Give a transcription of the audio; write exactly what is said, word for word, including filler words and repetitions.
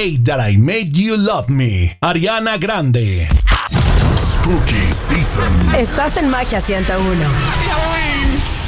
Hate That I Made You Love Me, Ariana Grande. Spooky Season. Estás en Magia ciento uno.